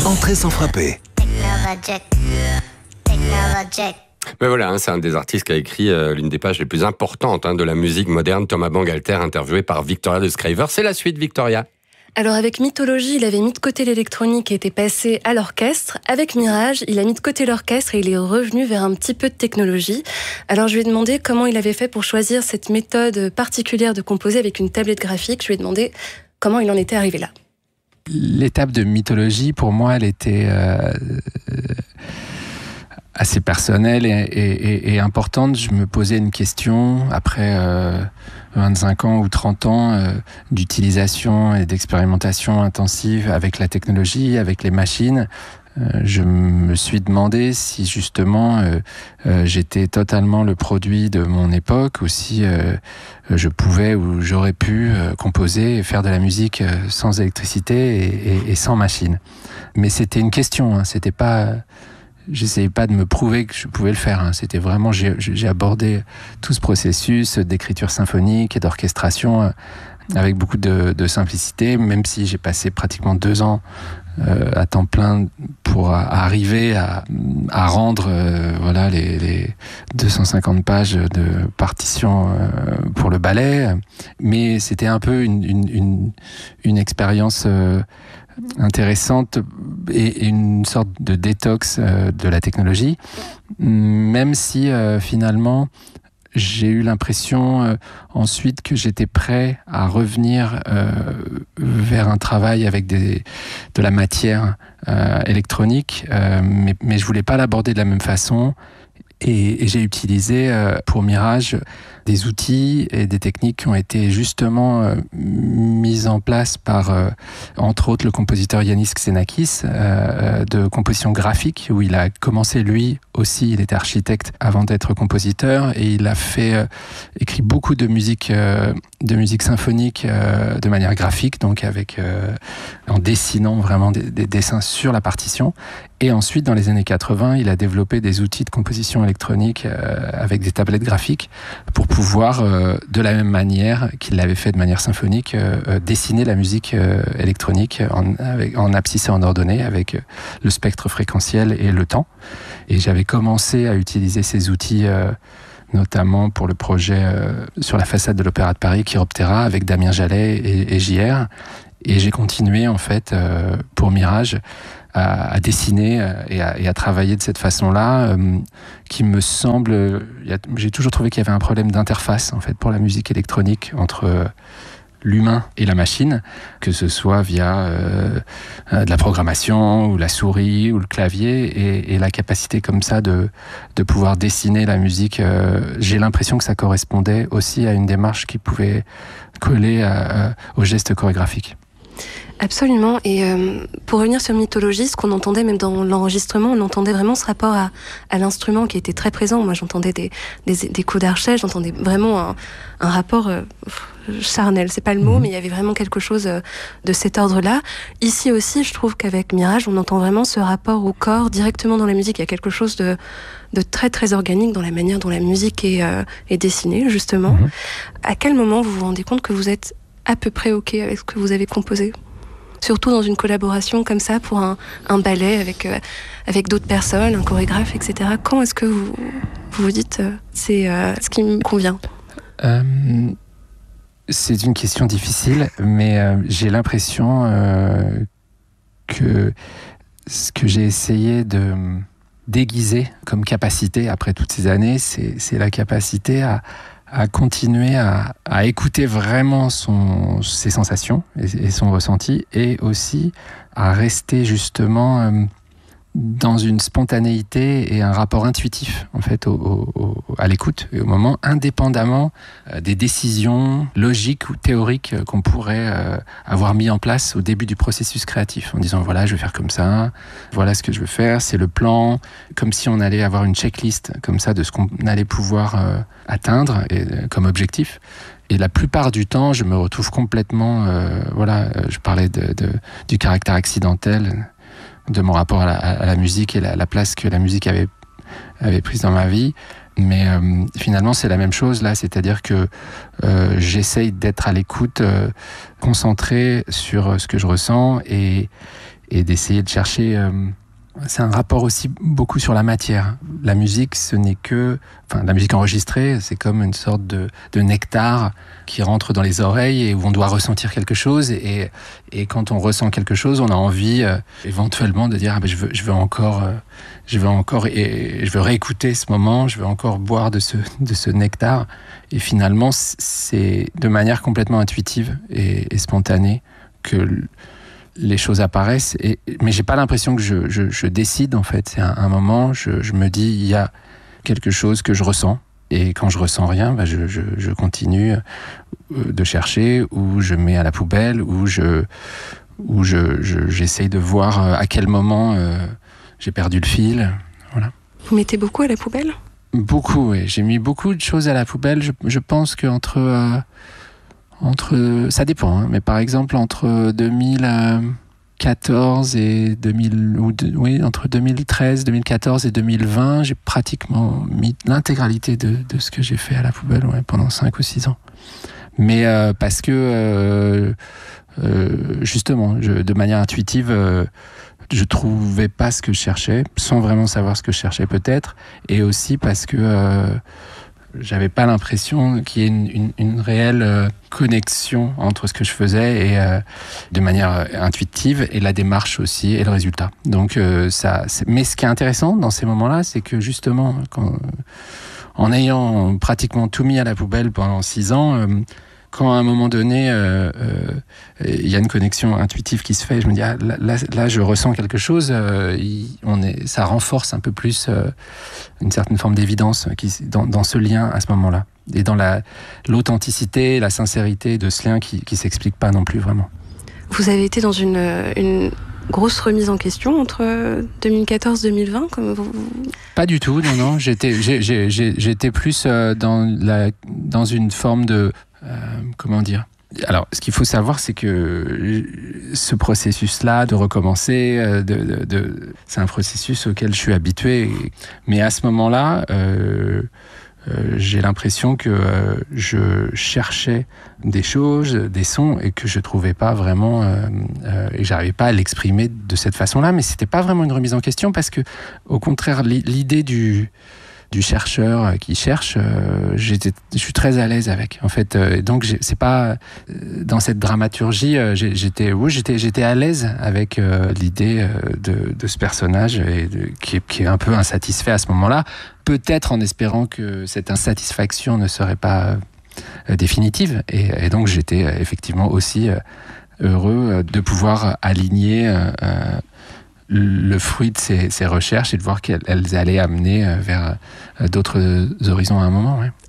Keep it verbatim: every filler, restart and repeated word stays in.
Entrée sans frapper. Ben voilà, hein, c'est un des artistes qui a écrit euh, l'une des pages les plus importantes hein, de la musique moderne, Thomas Bangalter, interviewé par Victoria de Schrijver. C'est la suite, Victoria. Alors avec Mythologie, il avait mis de côté l'électronique et était passé à l'orchestre. Avec Mirage, il a mis de côté l'orchestre et il est revenu vers un petit peu de technologie. Alors je lui ai demandé comment il avait fait pour choisir cette méthode particulière de composer avec une tablette graphique. Je lui ai demandé comment il en était arrivé là. L'étape de Mythologie, pour moi, elle était euh, assez personnelle et, et, et importante. Je me posais une question après euh, vingt-cinq ans ou trente ans euh, d'utilisation et d'expérimentation intensive avec la technologie, avec les machines. Euh, je me suis demandé si justement euh, euh, j'étais totalement le produit de mon époque ou si euh, je pouvais ou j'aurais pu euh, composer et faire de la musique euh, sans électricité et, et, et sans machine. Mais c'était une question, hein, c'était pas... J'essayais pas de me prouver que je pouvais le faire. Hein. C'était vraiment, j'ai, j'ai abordé tout ce processus d'écriture symphonique et d'orchestration euh, avec beaucoup de, de simplicité, même si j'ai passé pratiquement deux ans euh, à temps plein pour arriver à, à rendre euh, voilà, les, les deux cent cinquante pages de partition euh, pour le ballet. Mais c'était un peu une, une, une, une expérience euh, intéressante et une sorte de détox euh, de la technologie, même si euh, finalement j'ai eu l'impression euh, ensuite que j'étais prêt à revenir euh, vers un travail avec des, de la matière euh, électronique, euh, mais, mais je voulais pas l'aborder de la même façon. Et, et j'ai utilisé euh, pour Mirage des outils et des techniques qui ont été justement euh, mises en place par, euh, entre autres, le compositeur Yannis Xenakis, euh, de composition graphique, où il a commencé lui aussi, il était architecte avant d'être compositeur, et il a fait euh, écrit beaucoup de musique, euh, de musique symphonique euh, de manière graphique, donc avec euh, en dessinant vraiment des, des dessins sur la partition. Et ensuite, dans les années quatre-vingts, il a développé des outils de composition électronique euh, avec des tablettes graphiques pour pouvoir, euh, de la même manière qu'il l'avait fait de manière symphonique, euh, euh, dessiner la musique euh, électronique en, avec, en abscisse et en ordonnée avec euh, le spectre fréquentiel et le temps. Et j'avais commencé à utiliser ces outils euh, notamment pour le projet euh, sur la façade de l'Opéra de Paris, Chiroptera, avec Damien Jallet et, et J R. Et j'ai continué, en fait, euh, pour Mirage, à, à dessiner et à, et à travailler de cette façon-là, euh, qui me semble... Y a, j'ai toujours trouvé qu'il y avait un problème d'interface, en fait, pour la musique électronique, entre euh, l'humain et la machine, que ce soit via euh, de la programmation, ou la souris, ou le clavier, et, et la capacité comme ça de, de pouvoir dessiner la musique. Euh, j'ai l'impression que ça correspondait aussi à une démarche qui pouvait coller à, à, aux gestes chorégraphiques. Absolument. Et euh, pour revenir sur Mythologie, ce qu'on entendait même dans l'enregistrement, on entendait vraiment ce rapport à, à l'instrument qui était très présent. Moi, j'entendais des, des, des coups d'archet, j'entendais vraiment un, un rapport euh, charnel. C'est pas le mot, mais il y avait vraiment quelque chose de cet ordre-là. Ici aussi, je trouve qu'avec Mirage, on entend vraiment ce rapport au corps directement dans la musique. Il y a quelque chose de, de très très organique dans la manière dont la musique est, euh, est dessinée, justement. Mmh. À quel moment vous vous rendez compte que vous êtes à peu près OK avec ce que vous avez composé ? Surtout dans une collaboration comme ça pour un, un ballet avec, euh, avec d'autres personnes, un chorégraphe, et cetera. Quand est-ce que vous vous, vous dites euh, c'est euh, ce qui me convient ? euh, C'est une question difficile, mais euh, j'ai l'impression euh, que ce que j'ai essayé de déguiser comme capacité après toutes ces années, c'est, c'est la capacité à à continuer à, à écouter vraiment son, ses sensations et, et son ressenti, et aussi à rester justement euh, dans une spontanéité et un rapport intuitif en fait au, au, à l'écoute et au moment, indépendamment euh, des décisions logiques ou théoriques euh, qu'on pourrait euh, avoir mis en place au début du processus créatif, en disant voilà, je vais faire comme ça, voilà ce que je veux faire, c'est le plan, comme si on allait avoir une checklist comme ça de ce qu'on allait pouvoir euh, atteindre et, euh, comme objectif. Et la plupart du temps, je me retrouve complètement, euh, voilà, euh, je parlais de, de, du caractère accidentel de mon rapport à la, à la musique et la, la place que la musique avait, avait prise dans ma vie. Mais euh, finalement, c'est la même chose là, c'est-à-dire que euh, j'essaye d'être à l'écoute, euh, concentré sur ce que je ressens et, et d'essayer de chercher... Euh, c'est un rapport aussi beaucoup sur la matière. La musique, ce n'est que... Enfin, la musique enregistrée, c'est comme une sorte de, de nectar qui rentre dans les oreilles et où on doit ressentir quelque chose. Et, et quand on ressent quelque chose, on a envie euh, éventuellement de dire ah ben, je veux, je veux encore, euh, je veux encore, et je veux réécouter ce moment, je veux encore boire de ce, de ce nectar. Et finalement, c'est de manière complètement intuitive et, et spontanée que les choses apparaissent, et, mais j'ai pas l'impression que je, je, je décide en fait. C'est un, un moment, je, je me dis il y a quelque chose que je ressens, et quand je ressens rien, bah je, je, je continue de chercher, ou je mets à la poubelle, ou je, ou je, je, j'essaye de voir à quel moment euh, j'ai perdu le fil. Voilà. Vous mettez beaucoup à la poubelle ? Beaucoup, oui. J'ai mis beaucoup de choses à la poubelle. Je, je pense qu'entre euh, Entre, ça dépend, hein, mais par exemple entre deux mille quatorze et deux mille, ou de, oui, entre deux mille treize, deux mille quatorze et deux mille vingt, j'ai pratiquement mis l'intégralité de, de ce que j'ai fait à la poubelle, ouais, pendant cinq ou six ans. Mais euh, parce que euh, euh, justement, je, de manière intuitive, euh, je trouvais pas ce que je cherchais, sans vraiment savoir ce que je cherchais peut-être, et aussi parce que euh, j'avais pas l'impression qu'il y ait une, une, une réelle euh, connexion entre ce que je faisais et euh, de manière euh, intuitive, et la démarche aussi et le résultat. Donc euh, ça. C'est... Mais ce qui est intéressant dans ces moments-là, c'est que justement, quand, en ayant pratiquement tout mis à la poubelle pendant six ans, euh, quand à un moment donné, euh, euh, il y a une connexion intuitive qui se fait, je me dis ah, là, là, là, je ressens quelque chose. Euh, il, on est, ça renforce un peu plus euh, une certaine forme d'évidence qui, dans, dans ce lien à ce moment-là, et dans la, l'authenticité, la sincérité de ce lien qui, qui s'explique pas non plus vraiment. Vous avez été dans une, une grosse remise en question entre deux mille quatorze deux mille vingt, comme vous... Pas du tout, non, non. J'étais, j'ai, j'ai, j'étais plus euh, dans la, dans une forme de Euh, comment dire ? Alors, ce qu'il faut savoir, c'est que ce processus-là de recommencer, de, de, de, c'est un processus auquel je suis habitué. Mais à ce moment-là, euh, euh, j'ai l'impression que euh, je cherchais des choses, des sons, et que je trouvais pas vraiment, euh, euh, et j'arrivais pas à l'exprimer de cette façon-là. Mais c'était pas vraiment une remise en question, parce que, au contraire, l'idée du du chercheur qui cherche, euh, j'étais, je suis très à l'aise avec. En fait, euh, donc j'ai, c'est pas euh, dans cette dramaturgie, euh, j'ai, j'étais, oui, j'étais, j'étais à l'aise avec euh, l'idée euh, de, de ce personnage et de, qui, est, qui est un peu insatisfait à ce moment-là. Peut-être en espérant que cette insatisfaction ne serait pas euh, définitive. Et, et donc j'étais euh, effectivement aussi euh, heureux de pouvoir aligner Euh, euh, le fruit de ces, ces recherches et de voir qu'elles allaient amener vers d'autres horizons à un moment. Ouais.